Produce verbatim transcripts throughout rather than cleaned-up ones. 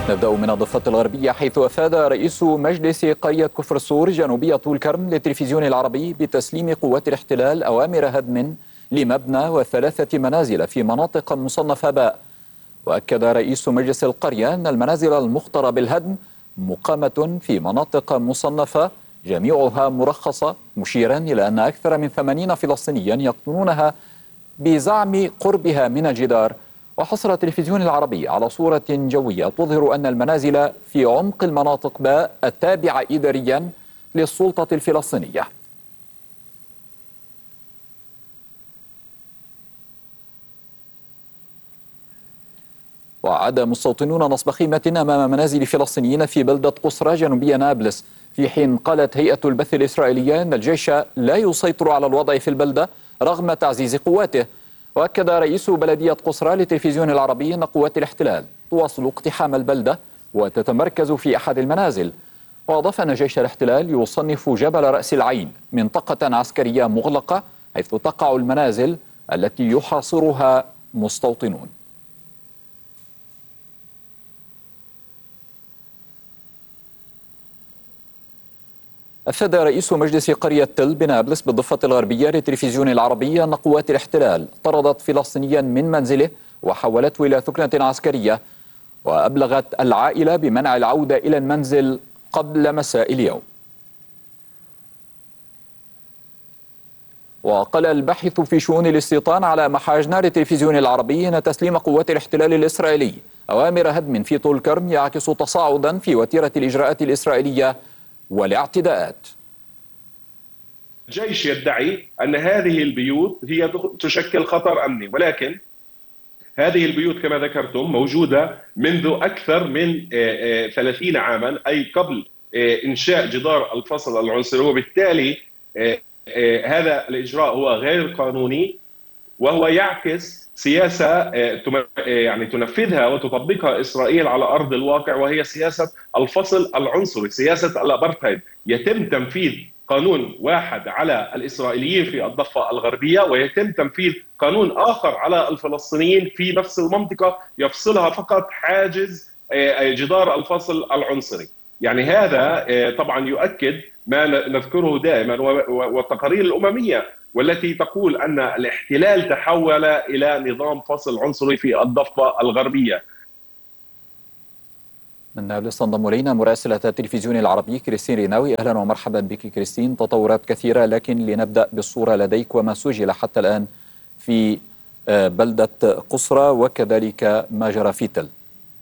نبدأ من الضفة الغربية، حيث أفاد رئيس مجلس قرية كفر السور جنوبية طول كرم للتلفزيون العربي بتسليم قوات الاحتلال أوامر هدم لمبنى وثلاثة منازل في مناطق مصنفة باء. وأكد رئيس مجلس القرية أن المنازل المخطرة بالهدم مقامة في مناطق مصنفة جميعها مرخصة، مشيرا إلى أن أكثر من ثمانين فلسطينيا يقطنونها بزعم قربها من الجدار. وحصل التلفزيون العربي على صورة جوية تظهر أن المنازل في عمق المناطق باء التابعة إداريا للسلطة الفلسطينية. وعاد مستوطنون نصب خيمة أمام منازل فلسطينيين في بلدة قصرى جنوبية نابلس، في حين قالت هيئة البث الإسرائيلية أن الجيش لا يسيطر على الوضع في البلدة رغم تعزيز قواته. وأكد رئيس بلدية قصرى للتلفزيون العربي أن قوات الاحتلال تواصل اقتحام البلدة وتتمركز في أحد المنازل. وأضاف أن جيش الاحتلال يصنف جبل رأس العين منطقة عسكرية مغلقة، حيث تقع المنازل التي يحاصرها مستوطنون. أفاد رئيس مجلس قرية تل بنابلس بالضفة الغربية للتلفزيون العربي أن قوات الاحتلال طردت فلسطينيا من منزله وحولته إلى ثكنة عسكرية، وأبلغت العائلة بمنع العودة إلى المنزل قبل مساء اليوم. وقال الباحث في شؤون الاستيطان على محاجنا للتلفزيون العربي أن تسليم قوات الاحتلال الإسرائيلي أوامر هدم في طول كرم يعكس تصاعدا في وتيرة الإجراءات الإسرائيلية والاعتداءات. الجيش يدعي أن هذه البيوت هي تشكل خطر أمني، ولكن هذه البيوت كما ذكرتم موجودة منذ أكثر من ثلاثين عاما، أي قبل إنشاء جدار الفصل العنصري، وبالتالي هذا الإجراء هو غير قانوني، وهو يعكس سياسة يعني تنفذها وتطبقها إسرائيل على أرض الواقع، وهي سياسة الفصل العنصري، سياسة الأبرتايد. يتم تنفيذ قانون واحد على الإسرائيليين في الضفة الغربية، ويتم تنفيذ قانون آخر على الفلسطينيين في نفس المنطقة يفصلها فقط حاجز جدار الفصل العنصري. يعني هذا طبعا يؤكد ما نذكره دائما والتقارير الأممية، والتي تقول أن الاحتلال تحول إلى نظام فصل عنصري في الضفة الغربية. من نابلس تنضم إلينا مراسلة التلفزيون العربي كريستين ريناوي. أهلا ومرحبا بك كريستين. تطورات كثيرة، لكن لنبدأ بالصورة لديك وما سجل حتى الآن في بلدة قصرى وكذلك ما جرى في تل.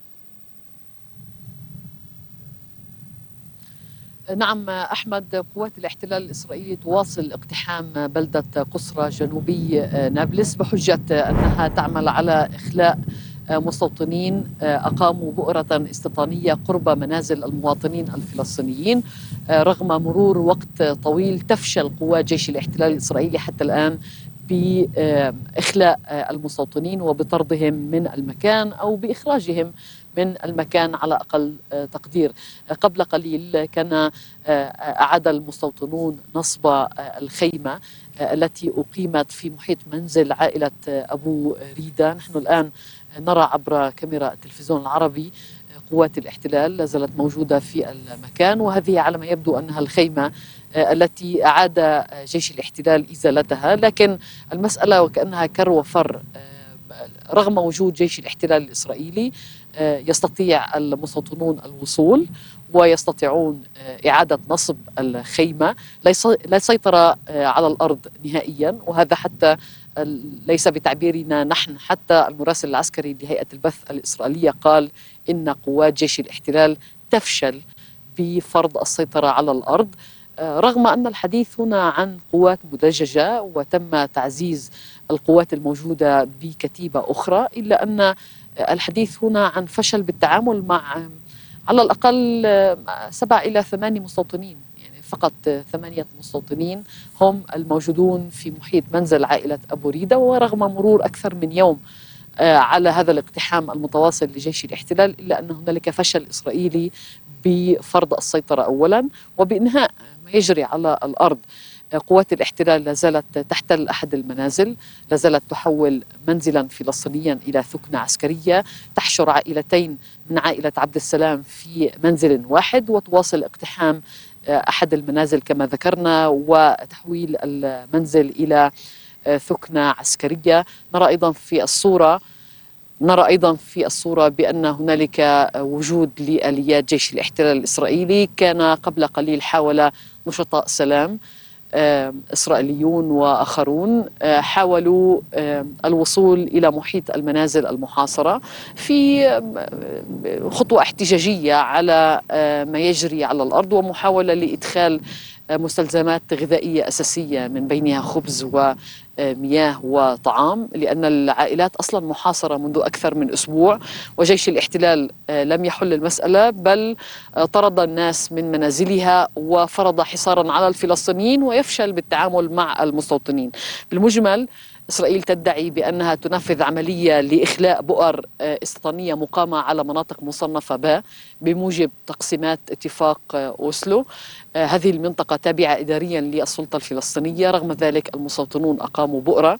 نعم أحمد، قوات الاحتلال الإسرائيلي تواصل اقتحام بلدة قصرى جنوبي نابلس بحجة أنها تعمل على إخلاء مستوطنين أقاموا بؤرة استيطانية قرب منازل المواطنين الفلسطينيين. رغم مرور وقت طويل تفشل قوات جيش الاحتلال الإسرائيلي حتى الآن بإخلاء المستوطنين وبطردهم من المكان أو بإخراجهم من المكان على أقل تقدير. قبل قليل كان أعاد المستوطنون نصب الخيمة التي أقيمت في محيط منزل عائلة أبو ريدة. نحن الآن نرى عبر كاميرا التلفزيون العربي قوات الاحتلال لا زالت موجودة في المكان، وهذه على ما يبدو أنها الخيمة التي أعاد جيش الاحتلال إزالتها، لكن المسألة وكأنها كر وفر. رغم وجود جيش الاحتلال الإسرائيلي يستطيع المستوطنون الوصول ويستطيعون إعادة نصب الخيمة، لا سيطرة على الأرض نهائيا. وهذا حتى ليس بتعبيرنا نحن، حتى المراسل العسكري لهيئة البث الإسرائيلية قال إن قوات جيش الاحتلال تفشل بفرض السيطرة على الأرض، رغم أن الحديث هنا عن قوات مدججة وتم تعزيز القوات الموجودة بكتيبة أخرى، إلا أن الحديث هنا عن فشل بالتعامل مع على الأقل سبع إلى ثماني مستوطنين. يعني فقط ثمانية مستوطنين هم الموجودون في محيط منزل عائلة أبو ريدة، ورغم مرور أكثر من يوم على هذا الاقتحام المتواصل لجيش الاحتلال، إلا أن هنالك فشل إسرائيلي بفرض السيطرة أولا وبإنهاء ما يجري على الأرض. قوات الاحتلال لا زالت تحتل أحد المنازل، لا زالت تحول منزلا فلسطينيا إلى ثكنة عسكرية، تحشر عائلتين من عائلة عبد السلام في منزل واحد، وتواصل اقتحام أحد المنازل كما ذكرنا وتحويل المنزل إلى ثكنة عسكرية. نرى أيضا في الصورة نرى أيضا في الصورة بأن هنالك وجود لآليات جيش الاحتلال الإسرائيلي. كان قبل قليل حاول نشطاء سلام إسرائيليون وآخرون حاولوا الوصول إلى محيط المنازل المحاصرة في خطوة احتجاجية على ما يجري على الأرض، ومحاولة لإدخال مستلزمات غذائية أساسية من بينها خبز ومياه وطعام، لأن العائلات أصلا محاصرة منذ أكثر من أسبوع، وجيش الاحتلال لم يحل المسألة بل طرد الناس من منازلها وفرض حصارا على الفلسطينيين ويفشل بالتعامل مع المستوطنين. بالمجمل إسرائيل تدعي بأنها تنفذ عملية لإخلاء بؤر استيطانية مقامة على مناطق مصنفة ب بموجب تقسيمات اتفاق أوسلو. هذه المنطقة تابعة إداريا للسلطة الفلسطينية. رغم ذلك المستوطنون أقاموا بؤرة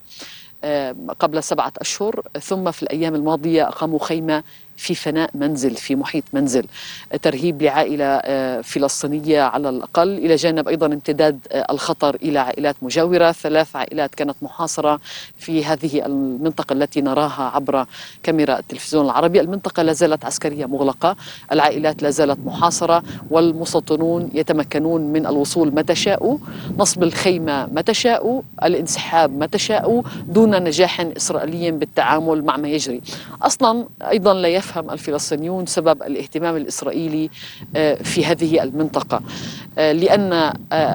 قبل سبعة أشهر، ثم في الأيام الماضية أقاموا خيمة في فناء منزل في محيط منزل، ترهيب لعائلة فلسطينية على الأقل، إلى جانب أيضا امتداد الخطر إلى عائلات مجاورة. ثلاث عائلات كانت محاصرة في هذه المنطقة التي نراها عبر كاميرا التلفزيون العربي. المنطقة لا زالت عسكرية مغلقة، العائلات لا زالت محاصرة، والمستوطنون يتمكنون من الوصول متى شاءوا، نصب الخيمة متى شاءوا، الانسحاب متى شاءوا، دون نجاح إسرائيلي بالتعامل مع ما يجري. أصلا أيضا لا يفهم الفلسطينيون سبب الاهتمام الإسرائيلي في هذه المنطقة، لأن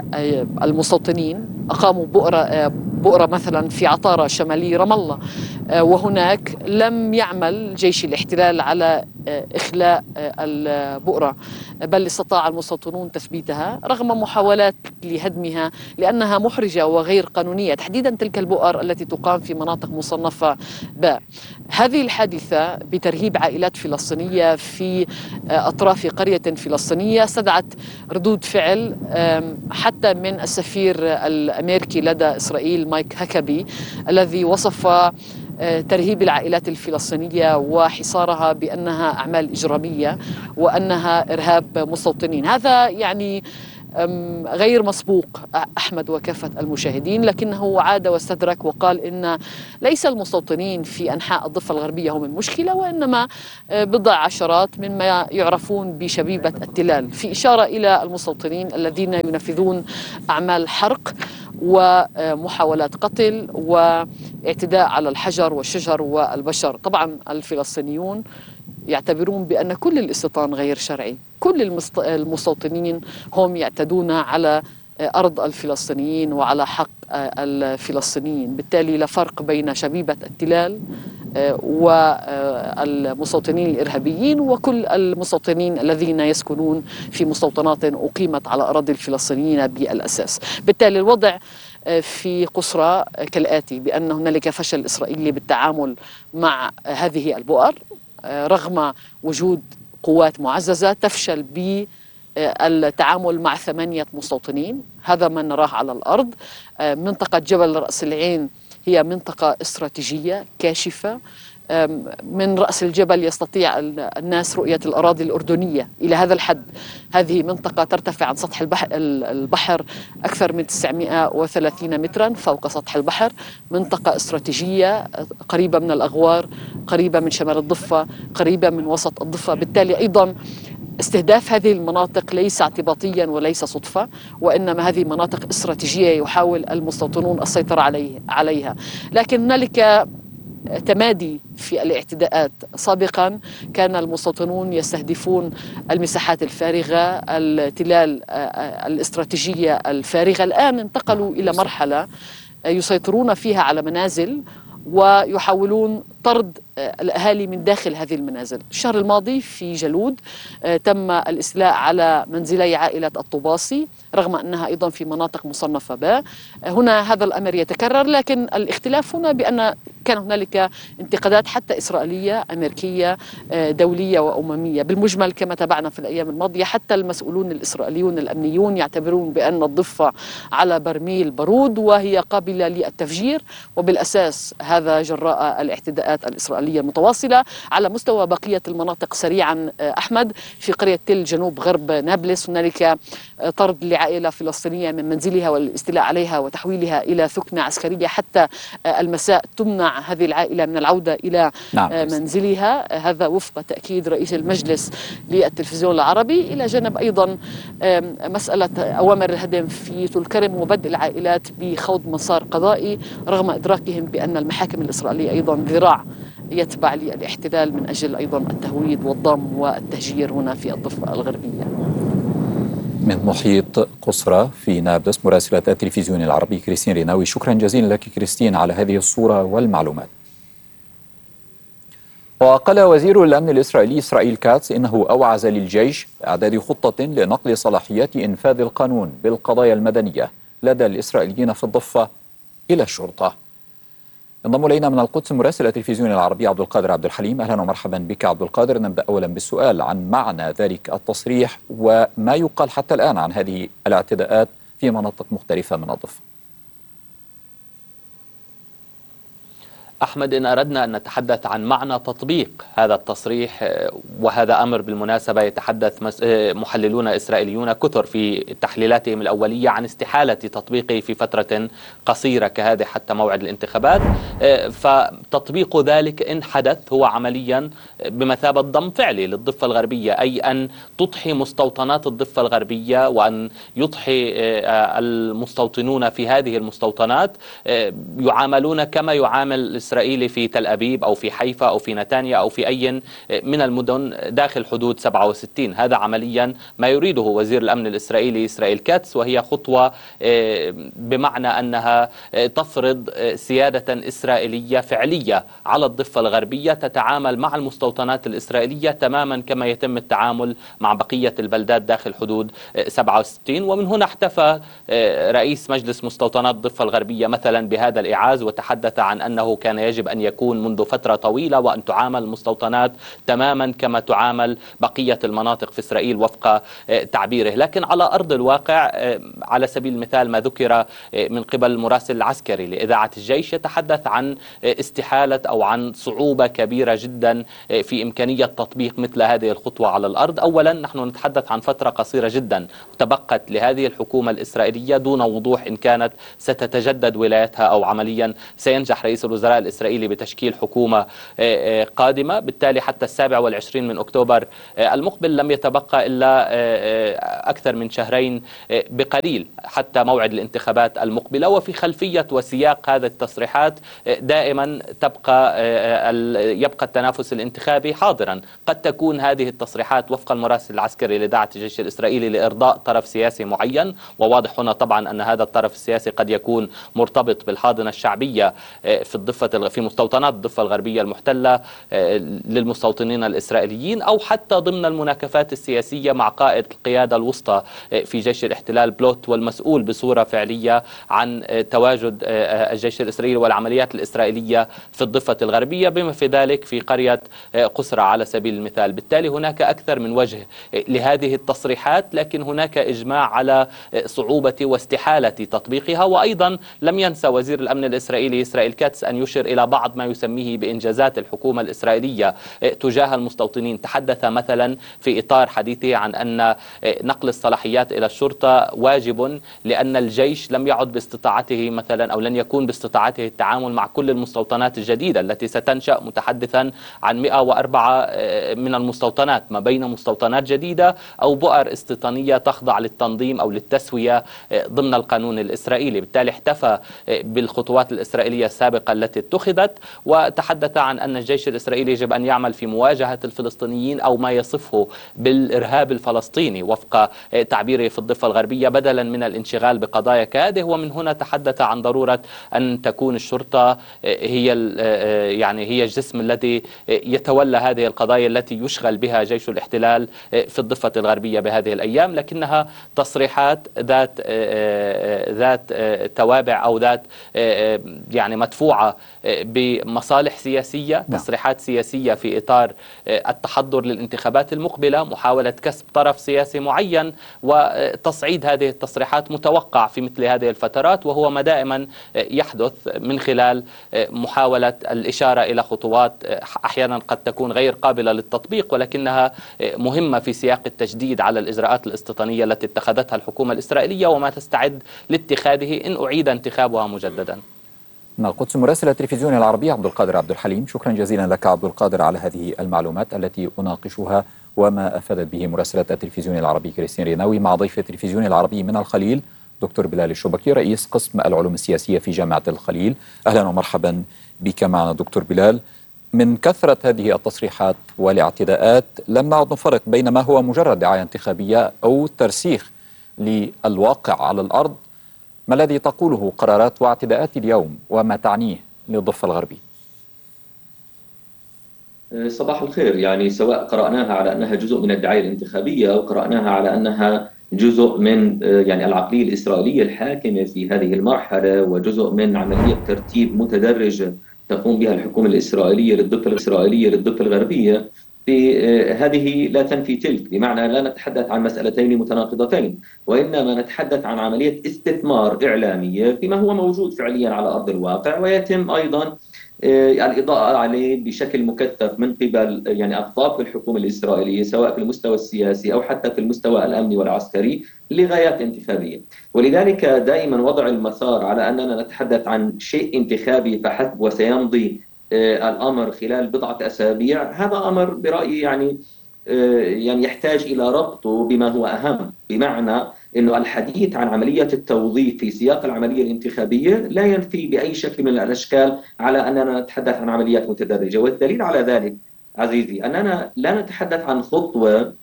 المستوطنين أقاموا بؤرة بؤرة مثلا في عطارة شمالي رام الله، وهناك لم يعمل جيش الاحتلال على إخلاء البؤرة، بل استطاع المستوطنون تثبيتها رغم محاولات لهدمها لأنها محرجة وغير قانونية، تحديدا تلك البؤر التي تقام في مناطق مصنفة ب. هذه الحادثة بترهيب عائلات فلسطينية في أطراف قرية فلسطينية استدعت ردود فعل حتى من السفير الأمريكي لدى إسرائيل مايك هاكابي، الذي وصف ترهيب العائلات الفلسطينية وحصارها بأنها أعمال إجرامية وأنها إرهاب مستوطنين. هذا يعني غير مسبوق أحمد وكافة المشاهدين، لكنه عاد واستدرك وقال إن ليس المستوطنين في أنحاء الضفة الغربية هم المشكلة، وإنما بضع عشرات مما يعرفون بشبيبة التلال، في إشارة إلى المستوطنين الذين ينفذون أعمال حرق ومحاولات قتل واعتداء على الحجر والشجر والبشر. طبعا الفلسطينيون يعتبرون بأن كل الاستيطان غير شرعي، كل المستوطنين هم يعتدون على أرض الفلسطينيين وعلى حق الفلسطينيين، بالتالي لا فرق بين شبيبة التلال والمستوطنين الإرهابيين وكل المستوطنين الذين يسكنون في مستوطنات أقيمت على أراضي الفلسطينيين بالأساس. بالتالي الوضع في قسرى كالآتي: بأن هنالك فشل إسرائيلي بالتعامل مع هذه البؤر رغم وجود قوات معززة، تفشل بالتعامل مع ثمانية مستوطنين، هذا ما نراه على الأرض. منطقة جبل رأس العين هي منطقة استراتيجية كاشفة، من رأس الجبل يستطيع الناس رؤية الأراضي الأردنية إلى هذا الحد. هذه منطقة ترتفع عن سطح البحر أكثر من تسعمائة وثلاثين مترا فوق سطح البحر، منطقة استراتيجية قريبة من الأغوار، قريبة من شمال الضفة، قريبة من وسط الضفة. بالتالي أيضا استهداف هذه المناطق ليس اعتباطيا وليس صدفة، وإنما هذه مناطق استراتيجية يحاول المستوطنون السيطرة عليه عليها. لكن هنالك تمادي في الاعتداءات. سابقا كان المستوطنون يستهدفون المساحات الفارغة، التلال الاستراتيجية الفارغة، الآن انتقلوا إلى مرحلة يسيطرون فيها على منازل ويحاولون طرد الأهالي من داخل هذه المنازل. الشهر الماضي في جلود تم الاستيلاء على منزلي عائلة الطباسي رغم أنها أيضا في مناطق مصنفة ب. هنا هذا الأمر يتكرر، لكن الاختلاف هنا بأن كان هنالك انتقادات حتى إسرائيلية أمريكية دولية وأممية. بالمجمل كما تابعنا في الأيام الماضية حتى المسؤولون الإسرائيليون الأمنيون يعتبرون بأن الضفة على برميل بارود وهي قابلة للتفجير، وبالأساس هذا جراء الاعتداءات الإسرائيلية المتواصلة على مستوى بقية المناطق. سريعا أحمد، في قرية تل جنوب غرب نابلس هنالك طرد لعائلة فلسطينية من منزلها والاستيلاء عليها وتحويلها إلى ثكنة عسكرية. حتى المساء تمنع هذه العائلة من العودة إلى نعم. منزلها، هذا وفق تأكيد رئيس المجلس للتلفزيون العربي، إلى جانب أيضا مسألة أوامر الهدم في طول كرم وبدء العائلات بخوض مسار قضائي رغم إدراكهم بأن المحاكم الإسرائيلية أيضا ذراع يتبع للاحتلال من أجل أيضا التهويد والضم والتهجير هنا في الضفة الغربية. من محيط قصرى في نابلس مراسلة التلفزيون العربي كريستين ريناوي، شكرا جزيلا لك كريستين على هذه الصورة والمعلومات. وقال وزير الأمن الإسرائيلي إسرائيل كاتس إنه أوعز للجيش إعداد خطة لنقل صلاحيات إنفاذ القانون بالقضايا المدنية لدى الإسرائيليين في الضفة إلى الشرطة. انضم إلينا من القدس مراسل التلفزيون العربي عبد القادر عبد الحليم. أهلا ومرحبا بك عبد القادر. نبدأ أولا بالسؤال عن معنى ذلك التصريح وما يقال حتى الآن عن هذه الاعتداءات في مناطق مختلفة من الضفة. أحمد، إن أردنا أن نتحدث عن معنى تطبيق هذا التصريح، وهذا أمر بالمناسبة يتحدث محللون إسرائيليون كثر في تحليلاتهم الأولية عن استحالة تطبيقه في فترة قصيرة كهذه حتى موعد الانتخابات، فتطبيق ذلك إن حدث هو عمليا بمثابة ضم فعلي للضفة الغربية، أي أن تضحي مستوطنات الضفة الغربية وأن يضحي المستوطنون في هذه المستوطنات يعاملون كما يعامل الإسرائيلي في تل أبيب أو في حيفا أو في نتانيا أو في أي من المدن داخل حدود سبعة وستين. هذا عمليا ما يريده وزير الأمن الإسرائيلي إسرائيل كاتس، وهي خطوة بمعنى أنها تفرض سيادة إسرائيلية فعلية على الضفة الغربية تتعامل مع المستوطنات الإسرائيلية تماما كما يتم التعامل مع بقية البلدات داخل حدود سبعة وستين. ومن هنا احتفى رئيس مجلس مستوطنات الضفة الغربية مثلا بهذا الإعاز، وتحدث عن أنه كان يجب أن يكون منذ فترة طويلة وأن تعامل المستوطنات تماما كما تعامل بقية المناطق في إسرائيل وفق تعبيره. لكن على أرض الواقع على سبيل المثال ما ذكر من قبل المراسل العسكري لإذاعة الجيش يتحدث عن استحالة أو عن صعوبة كبيرة جدا في إمكانية تطبيق مثل هذه الخطوة على الأرض. أولا نحن نتحدث عن فترة قصيرة جدا تبقت لهذه الحكومة الإسرائيلية دون وضوح إن كانت ستتجدد ولايتها أو عمليا سينجح رئيس الوزراء الإسرائيلي بتشكيل حكومة قادمة. بالتالي حتى السابع والعشرين من أكتوبر المقبل لم يتبقى إلا أكثر من شهرين بقليل حتى موعد الانتخابات المقبلة. وفي خلفية وسياق هذه التصريحات دائما تبقى يبقى التنافس الانتخابي حاضرا. قد تكون هذه التصريحات وفق المراسل العسكري لإذاعة الجيش الإسرائيلي لإرضاء طرف سياسي معين، وواضح هنا طبعا أن هذا الطرف السياسي قد يكون مرتبط بالحاضنة الشعبية في الضفة في مستوطنات الضفة الغربية المحتلة للمستوطنين الإسرائيليين، أو حتى ضمن المناكفات السياسية مع قائد القيادة الوسطى في جيش الاحتلال بلوت والمسؤول بصورة فعلية عن تواجد الجيش الإسرائيلي والعمليات الإسرائيلية في الضفة الغربية بما في ذلك في قرية قصرى على سبيل المثال. بالتالي هناك أكثر من وجه لهذه التصريحات، لكن هناك إجماع على صعوبة واستحالة تطبيقها. وأيضا لم ينسى وزير الأمن الإسرائيلي إسرائيل كاتس أن يشير إلى بعض ما يسميه بإنجازات الحكومة الإسرائيلية تجاه المستوطنين. تحدث مثلا في إطار حديثه عن أن نقل الصلاحيات إلى الشرطة واجب لأن الجيش لم يعد باستطاعته مثلا أو لن يكون باستطاعته التعامل مع كل المستوطنات الجديدة التي ستنشأ، متحدثا عن مئة وأربعة من المستوطنات ما بين مستوطنات جديدة أو بؤر استيطانية تخضع للتنظيم أو للتسوية ضمن القانون الإسرائيلي. بالتالي احتفى بالخطوات الإسرائيلية السابقة التي اتخذت، وتحدث عن أن الجيش الإسرائيلي يجب أن يعمل في مواجهة الفلسطينيين أو ما يصفه بالإرهاب الفلسطيني وفق تعبيره في الضفة الغربية بدلا من الانشغال بقضايا كهذه. ومن هنا تحدث عن ضرورة أن تكون الشرطة هي يعني هي الجسم الذي يتولى هذه القضايا التي يشغل بها جيش الاحتلال في الضفة الغربية بهذه الأيام، لكنها تصريحات ذات ذات توابع أو ذات يعني مدفوعة بمصالح سياسية، نعم. تصريحات سياسية في إطار التحضر للانتخابات المقبلة، محاولة كسب طرف سياسي معين، وتصعيد هذه التصريحات متوقع في مثل هذه الفترات، وهو ما دائما يحدث من خلال محاولة الإشارة إلى خطوات أحيانا قد تكون غير قابلة للتطبيق، ولكنها مهمة في سياق التجديد على الإجراءات الاستيطانية التي اتخذتها الحكومة الإسرائيلية وما تستعد لاتخاذه إن أعيد انتخابها مجددا. من القدس مراسل التلفزيون العربي عبد القادر عبد الحليم، شكرا جزيلا لك عبد القادر على هذه المعلومات التي أناقشها وما أفادت به مراسلة التلفزيون العربي كريستين ريناوي مع ضيف التلفزيون العربي من الخليل دكتور بلال الشبكي رئيس قسم العلوم السياسية في جامعة الخليل. أهلا ومرحبا بك معنا دكتور بلال. من كثرة هذه التصريحات والاعتداءات لم نعد نفرق بين ما هو مجرد دعاية انتخابية أو ترسيخ للواقع على الأرض. ما الذي تقوله قرارات واعتداءات اليوم وما تعنيه للضفة الغربي؟ صباح الخير. يعني سواء قرأناها على أنها جزء من الدعاية الانتخابية أو قرأناها على أنها جزء من يعني العقلية الإسرائيلية الحاكمة في هذه المرحلة وجزء من عملية ترتيب متدرج تقوم بها الحكومة الإسرائيلية للضفة الإسرائيلية للضفة الغربية، في هذه لا تنفي تلك، بمعنى لا نتحدث عن مسألتين متناقضتين، وإنما نتحدث عن عملية استثمار إعلامية فيما هو موجود فعليا على أرض الواقع، ويتم أيضا الإضاءة عليه بشكل مكثف من قبل يعني أقطاب الحكومة الإسرائيلية سواء في المستوى السياسي أو حتى في المستوى الأمني والعسكري لغايات انتخابية. ولذلك دائما وضع المسار على أننا نتحدث عن شيء انتخابي فحسب وسيمضي الأمر خلال بضعة أسابيع، هذا أمر برأيي يعني يعني يحتاج إلى ربطه بما هو أهم، بمعنى أنه الحديث عن عملية التوظيف في سياق العملية الانتخابية لا ينفي بأي شكل من الأشكال على أننا نتحدث عن عمليات متدرجة. والدليل على ذلك عزيزي أننا لا نتحدث عن خطوة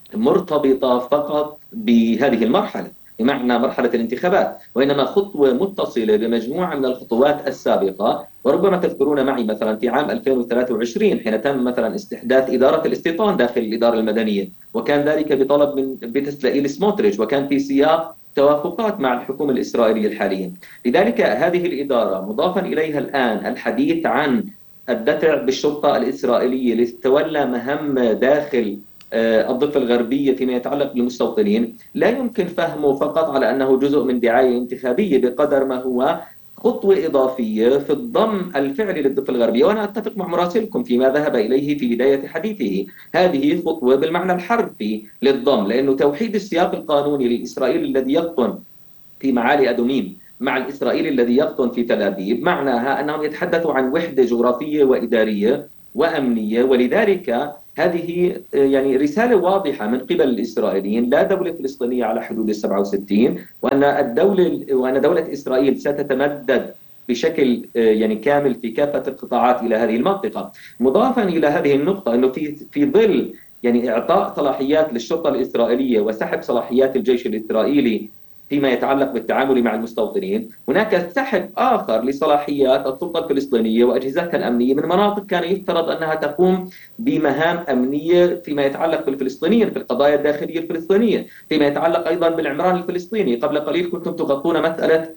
مرتبطة فقط بهذه المرحلة بمعنى مرحلة الانتخابات، وإنما خطوة متصلة بمجموعة من الخطوات السابقة. وربما تذكرون معي مثلا في عام ألفين وثلاثة وعشرين حين تم مثلا استحداث إدارة الاستيطان داخل الإدارة المدنية، وكان ذلك بطلب من بتسلائيل سموتريتش، وكان في سياق توافقات مع الحكومة الإسرائيلية الحالية. لذلك هذه الإدارة مضافا إليها الآن الحديث عن الدفع بالشرطة الإسرائيلية لتتولى مهام داخل الضفة الغربية فيما يتعلق بالمستوطنين، لا يمكن فهمه فقط على أنه جزء من دعاية انتخابية بقدر ما هو خطوة إضافية في الضم الفعلي للضفة الغربية. وأنا أتفق مع مراسلكم فيما ذهب إليه في بداية حديثه، هذه خطوة بالمعنى الحرفي للضم، لأنه توحيد السياق القانوني للإسرائيلي الذي يقطن في معالي أدوميم مع الإسرائيلي الذي يقطن في تل أبيب معناها أنهم يتحدثوا عن وحدة جغرافية وإدارية وأمنية. ولذلك هذه يعني رسالة واضحة من قبل الإسرائيليين، لا دولة فلسطينية على حدود السبعة وستين، وأن الدولة وأن دولة إسرائيل ستتمدد بشكل يعني كامل في كافة القطاعات إلى هذه المنطقة. مضافا إلى هذه النقطة أنه في في ظل يعني إعطاء صلاحيات للشرطة الإسرائيلية وسحب صلاحيات الجيش الإسرائيلي فيما يتعلق بالتعامل مع المستوطنين، هناك سحب آخر لصلاحيات السلطة الفلسطينية وأجهزتها الأمنية من مناطق كان يفترض أنها تقوم بمهام أمنية فيما يتعلق بالفلسطينيين في القضايا الداخلية الفلسطينية، فيما يتعلق أيضا بالعمران الفلسطيني. قبل قليل كنتم تغطون مسألة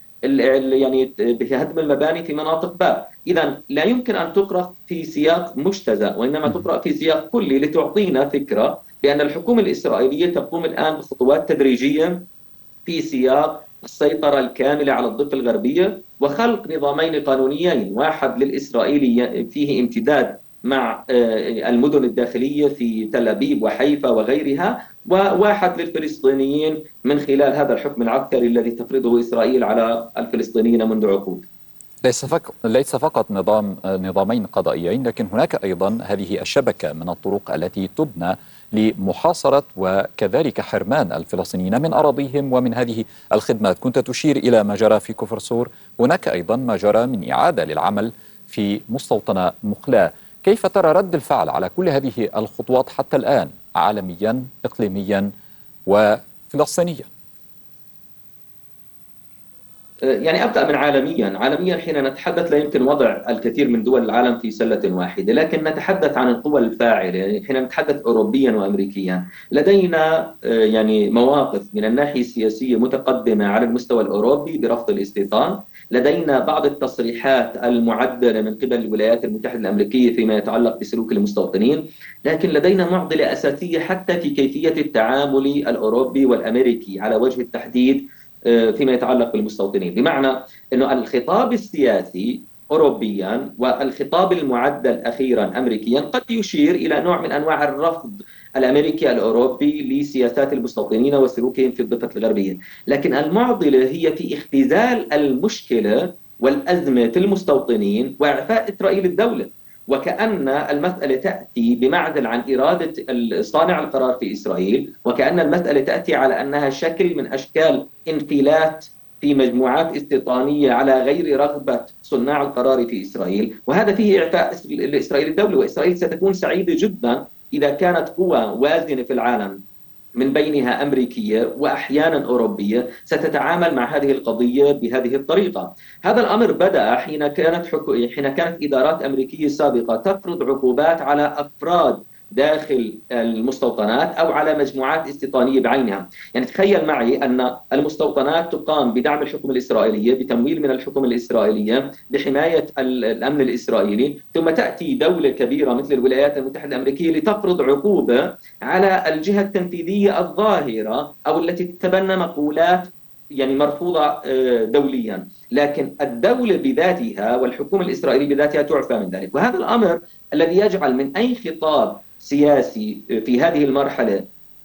يعني بهدم المباني في مناطق باب. إذا لا يمكن أن تقرأ في سياق مجتزأ، وإنما تقرأ في سياق كلي لتعطينا فكرة بأن الحكومة الإسرائيلية تقوم الآن بخطوات تدريجية في سياق السيطرة الكاملة على الضفة الغربية وخلق نظامين قانونيين، واحد للإسرائيلي فيه امتداد مع المدن الداخلية في تل أبيب وحيفا وغيرها، وواحد للفلسطينيين من خلال هذا الحكم العسكري الذي تفرضه إسرائيل على الفلسطينيين منذ عقود. ليس فقط ليس فقط نظام نظامين قضائيين، لكن هناك أيضا هذه الشبكة من الطرق التي تبنى لمحاصرة وكذلك حرمان الفلسطينيين من أراضيهم ومن هذه الخدمات. كنت تشير إلى ما جرى في كفر سور، هناك أيضا ما جرى من إعادة للعمل في مستوطنة مخلاة. كيف ترى رد الفعل على كل هذه الخطوات حتى الآن عالميا إقليميا وفلسطينيا؟ يعني أبدأ من عالميا عالميا حين نتحدث لا يمكن وضع الكثير من دول العالم في سلة واحدة، لكن نتحدث عن القوى الفاعلة. يعني حين نتحدث أوروبيا وأمريكيا لدينا يعني مواقف من الناحية السياسية متقدمة على المستوى الأوروبي برفض الاستيطان، لدينا بعض التصريحات المعدلة من قبل الولايات المتحدة الأمريكية فيما يتعلق بسلوك المستوطنين، لكن لدينا معضلة أساسية حتى في كيفية التعامل الأوروبي والأمريكي على وجه التحديد فيما يتعلق بالمستوطنين. بمعنى أنه الخطاب السياسي أوروبيا والخطاب المعدل أخيرا أمريكيا قد يشير إلى نوع من أنواع الرفض الأمريكي الأوروبي لسياسات المستوطنين وسلوكهم في الضفة الغربية، لكن المعضلة هي في اختزال المشكلة والأزمة في المستوطنين وإعفاء إسرائيل الدولة، وكأن المسألة تأتي بمعزل عن إرادة صانع القرار في إسرائيل، وكأن المسألة تأتي على أنها شكل من أشكال انفلات في مجموعات استيطانية على غير رغبة صناع القرار في إسرائيل، وهذا فيه إعفاء إسرائيل الدولة. وإسرائيل ستكون سعيدة جدا إذا كانت قوى وازنة في العالم من بينها أمريكية وأحيانا أوروبية ستتعامل مع هذه القضية بهذه الطريقة. هذا الأمر بدأ حين كانت حكو... حين كانت إدارات أمريكية سابقة تفرض عقوبات على أفراد داخل المستوطنات أو على مجموعات استيطانية بعينها. يعني تخيل معي أن المستوطنات تقام بدعم الحكومة الإسرائيلية، بتمويل من الحكومة الإسرائيلية، بحماية الأمن الإسرائيلي، ثم تأتي دولة كبيرة مثل الولايات المتحدة الأمريكية لتفرض عقوبة على الجهة التنفيذية الظاهرة أو التي تتبنى مقولات يعني مرفوضة دوليا، لكن الدولة بذاتها والحكومة الإسرائيلية بذاتها تعفى من ذلك. وهذا الأمر الذي يجعل من أي خطاب سياسي في هذه المرحلة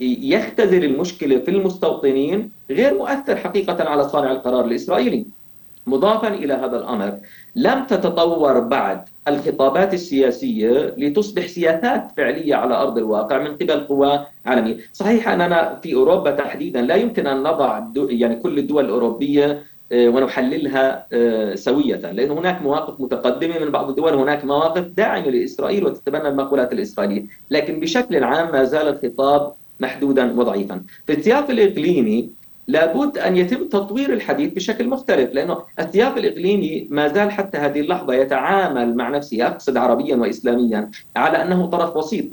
يختزل المشكلة في المستوطنين غير مؤثر حقيقة على صانع القرار الإسرائيلي. مضافا إلى هذا الأمر لم تتطور بعد الخطابات السياسية لتصبح سياسات فعلية على أرض الواقع من قبل قوى عالمية. صحيح أننا في أوروبا تحديدا لا يمكن أن نضع يعني كل الدول الأوروبية ونحللها سوية، لأن هناك مواقف متقدمة من بعض الدول، هناك مواقف داعمة لإسرائيل وتتبنى المقولات الإسرائيلية، لكن بشكل عام ما زال الخطاب محدودا وضعيفا. في السياق الإقليمي لابد أن يتم تطوير الحديث بشكل مختلف، لأنه السياق الإقليمي ما زال حتى هذه اللحظة يتعامل مع نفسه، أقصد عربيا وإسلاميا، على أنه طرف وسيط،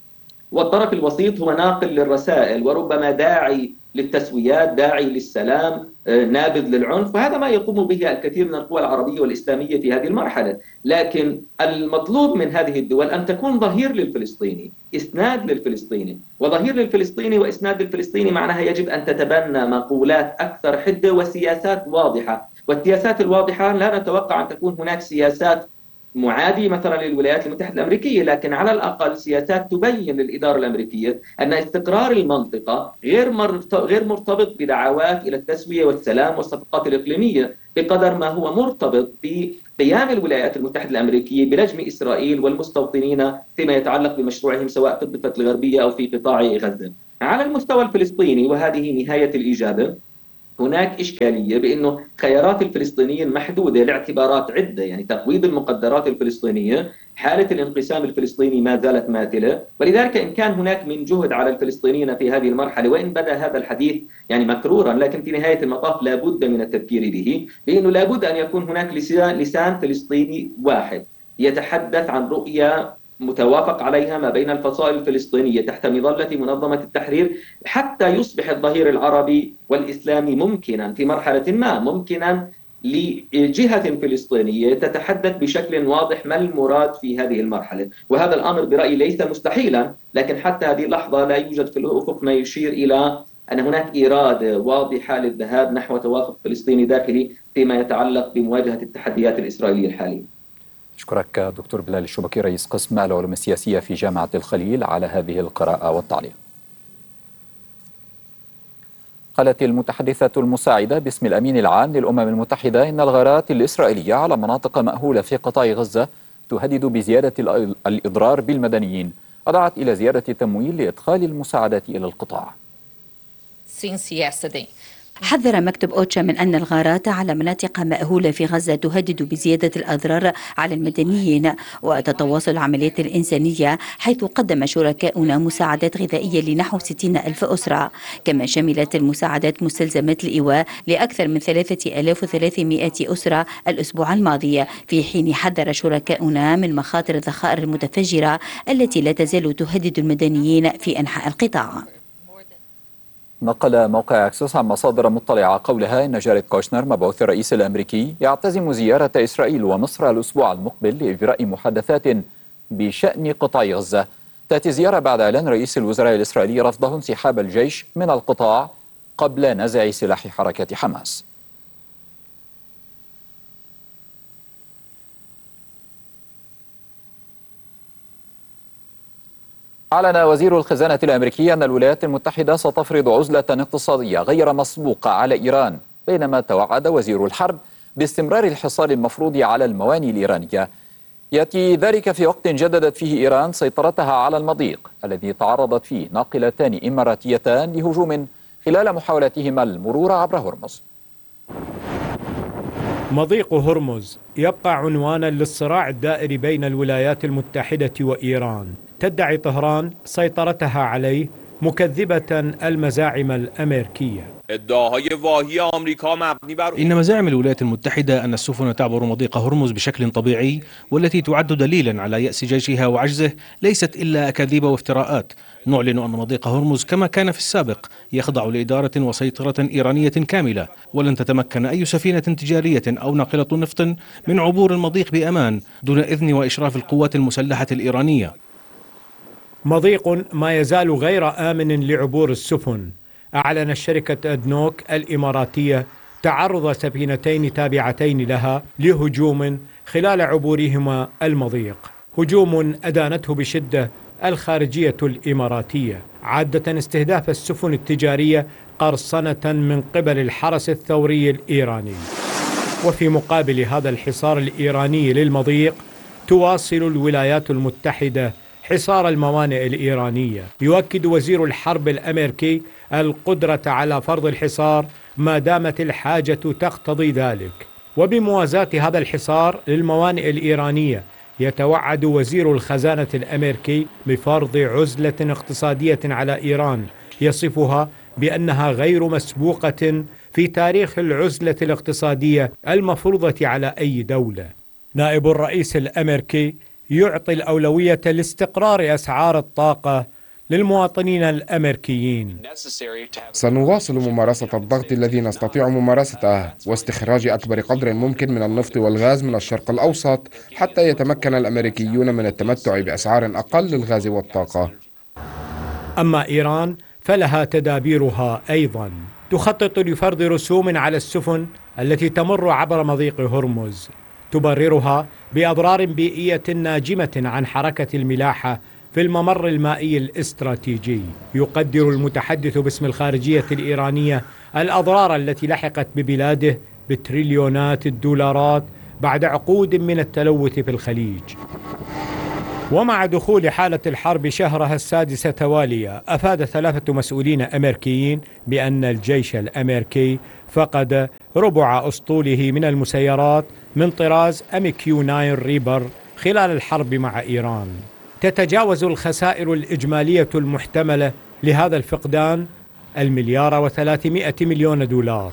والطرف الوسيط هو ناقل للرسائل وربما داعي للتسويات، داعي للسلام، نابذ للعنف، وهذا ما يقوم به الكثير من القوى العربية والإسلامية في هذه المرحلة. لكن المطلوب من هذه الدول أن تكون ظهير للفلسطيني، إسناد للفلسطيني، وظهير للفلسطيني وإسناد للفلسطيني معناها يجب أن تتبنى مقولات أكثر حدة وسياسات واضحة. والسياسات الواضحة لا نتوقع أن تكون هناك سياسات معادي مثلا للولايات المتحدة الأمريكية، لكن على الأقل سياسات تبين للإدارة الأمريكية أن استقرار المنطقة غير غير مرتبط بدعوات إلى التسوية والسلام والصفقات الإقليمية بقدر ما هو مرتبط بقيام الولايات المتحدة الأمريكية بلجم إسرائيل والمستوطنين فيما يتعلق بمشروعهم سواء في الضفة الغربية أو في قطاع غزة. على المستوى الفلسطيني، وهذه نهاية الإجابة، هناك إشكالية بأنه خيارات الفلسطينيين محدودة لاعتبارات عدة. يعني تقويض المقدرات الفلسطينية، حالة الانقسام الفلسطيني ما زالت ماثلة، ولذلك إن كان هناك من جهد على الفلسطينيين في هذه المرحلة، وإن بدأ هذا الحديث يعني مكرورا، لكن في نهاية المطاف لابد من التفكير به، بأنه لابد أن يكون هناك لسان فلسطيني واحد يتحدث عن رؤية متوافق عليها ما بين الفصائل الفلسطينية تحت مظلة منظمة التحرير، حتى يصبح الظهير العربي والإسلامي ممكنا في مرحلة ما، ممكنا لجهة فلسطينية تتحدث بشكل واضح ما المراد في هذه المرحلة. وهذا الأمر برأيي ليس مستحيلا، لكن حتى هذه اللحظة لا يوجد في الأفق ما يشير إلى أن هناك إرادة واضحة للذهاب نحو توافق فلسطيني داخلي فيما يتعلق بمواجهة التحديات الإسرائيلية الحالية. أشكرك دكتور بلال الشبكي، رئيس قسم العلوم السياسية في جامعة الخليل، على هذه القراءة والتعليق. قالت المتحدثة المساعدة باسم الأمين العام للأمم المتحدة إن الغارات الإسرائيلية على مناطق مأهولة في قطاع غزة تهدد بزيادة الإضرار بالمدنيين، ودعت إلى زيادة التمويل لإدخال المساعدات إلى القطاع. Since yesterday, حذر مكتب أوتشا من أن الغارات على مناطق مأهولة في غزة تهدد بزيادة الأضرار على المدنيين وتتواصل العمليات الإنسانية، حيث قدم شركاؤنا مساعدات غذائية لنحو ستين ألف أسرة. كما شملت المساعدات مستلزمات الإيواء لأكثر من ثلاثة آلاف وثلاثمائة أسرة الأسبوع الماضي، في حين حذر شركاؤنا من مخاطر الذخائر المتفجرة التي لا تزال تهدد المدنيين في أنحاء القطاع. نقل موقع أكسوس عن مصادر مطلعة قولها إن جاريد كوشنر مبعوث الرئيس الأمريكي يعتزم زيارة إسرائيل ومصر الأسبوع المقبل لإجراء محادثات بشأن قطاع غزة. تأتي الزيارة بعد إعلان رئيس الوزراء الإسرائيلي رفضه انسحاب الجيش من القطاع قبل نزع سلاح حركة حماس. أعلن وزير الخزانة الأمريكي أن الولايات المتحدة ستفرض عزلة اقتصادية غير مسبوقة على إيران، بينما توعد وزير الحرب باستمرار الحصار المفروض على الموانئ الإيرانية. يأتي ذلك في وقت جددت فيه إيران سيطرتها على المضيق الذي تعرضت فيه ناقلتان إماراتيتان لهجوم خلال محاولتهما المرور عبر هرمز. مضيق هرمز يبقى عنوانا للصراع الدائري بين الولايات المتحدة وإيران. تدعي طهران سيطرتها عليه مكذبة المزاعم الأمريكية. إن مزاعم الولايات المتحدة أن السفن تعبر مضيق هرمز بشكل طبيعي والتي تعد دليلا على يأس جيشها وعجزه ليست إلا أكاذيب وافتراءات. نعلن أن مضيق هرمز كما كان في السابق يخضع لإدارة وسيطرة إيرانية كاملة، ولن تتمكن أي سفينة تجارية أو ناقلة نفط من عبور المضيق بأمان دون إذن وإشراف القوات المسلحة الإيرانية. مضيق ما يزال غير آمن لعبور السفن. أعلن الشركة أدنوك الإماراتية تعرض سفينتين تابعتين لها لهجوم خلال عبورهما المضيق، هجوم أدانته بشدة الخارجية الإماراتية، عادة استهداف السفن التجارية قرصنة من قبل الحرس الثوري الإيراني. وفي مقابل هذا الحصار الإيراني للمضيق تواصل الولايات المتحدة حصار الموانئ الإيرانية. يؤكد وزير الحرب الأمريكي القدرة على فرض الحصار ما دامت الحاجة تقتضي ذلك. وبموازاة هذا الحصار للموانئ الإيرانية يتوعد وزير الخزانة الأمريكي بفرض عزلة اقتصادية على إيران يصفها بأنها غير مسبوقة في تاريخ العزلة الاقتصادية المفروضة على أي دولة. نائب الرئيس الأمريكي يعطي الأولوية لاستقرار أسعار الطاقة للمواطنين الأمريكيين. سنواصل ممارسة الضغط الذي نستطيع ممارسته واستخراج أكبر قدر ممكن من النفط والغاز من الشرق الأوسط حتى يتمكن الأمريكيون من التمتع بأسعار أقل للغاز والطاقة. أما إيران فلها تدابيرها أيضا، تخطط لفرض رسوم على السفن التي تمر عبر مضيق هرمز، تبررها بأضرار بيئية ناجمة عن حركة الملاحة في الممر المائي الاستراتيجي. يقدر المتحدث باسم الخارجية الإيرانية الأضرار التي لحقت ببلاده بتريليونات الدولارات بعد عقود من التلوث في الخليج. ومع دخول حالة الحرب شهرها السادس تواليا، أفاد ثلاثة مسؤولين أمريكيين بأن الجيش الأمريكي فقد ربع أسطوله من المسيرات من طراز أم كيو تسعة ريبر خلال الحرب مع إيران. تتجاوز الخسائر الإجمالية المحتملة لهذا الفقدان المليار وثلاثمائة مليون دولار.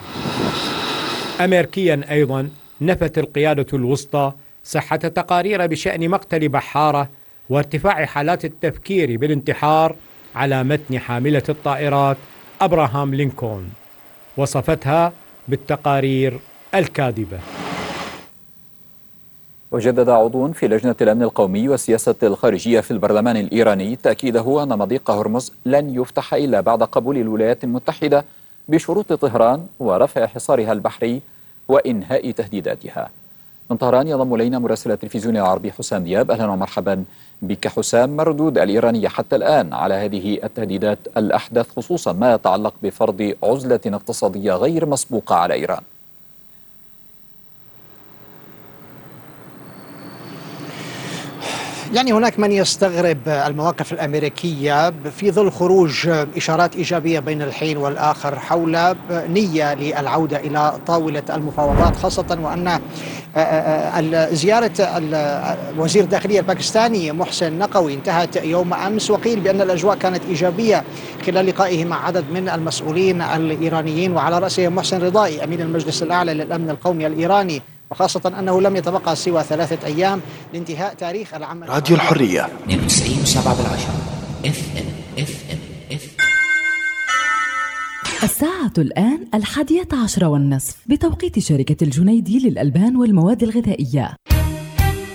أمريكيا أيضا نفت القيادة الوسطى صحة تقارير بشأن مقتل بحارة وارتفاع حالات التفكير بالانتحار على متن حاملة الطائرات أبراهام لينكولن، وصفتها بالتقارير الكاذبة. وجدد عضو في لجنة الأمن القومي والسياسة الخارجية في البرلمان الإيراني تأكيده أن مضيق هرمز لن يفتح إلا بعد قبول الولايات المتحدة بشروط طهران ورفع حصارها البحري وإنهاء تهديداتها. من طهران ينضم إلينا مراسل التلفزيون العربي حسام دياب. أهلا ومرحبا بك حسام. مردود الإيرانية حتى الآن على هذه التهديدات الأحدث، خصوصا ما يتعلق بفرض عزلة اقتصادية غير مسبوقة على إيران؟ يعني هناك من يستغرب المواقف الأمريكية في ظل خروج إشارات إيجابية بين الحين والآخر حول نية للعودة إلى طاولة المفاوضات، خاصة وأن زيارة وزير الداخلية الباكستاني محسن نقوي انتهت يوم أمس، وقيل بأن الأجواء كانت إيجابية خلال لقائه مع عدد من المسؤولين الإيرانيين وعلى رأسهم محسن رضائي أمين المجلس الأعلى للأمن القومي الإيراني، وخاصة أنه لم يتبقى سوى ثلاثة أيام لانتهاء تاريخ العمل. راديو الحرية اثنين وتسعين وسبعة بالعشرة اف ام اف ام اف الساعة الآن الحادية عشرة والنصف بتوقيت شركة الجنيدي للألبان والمواد الغذائية.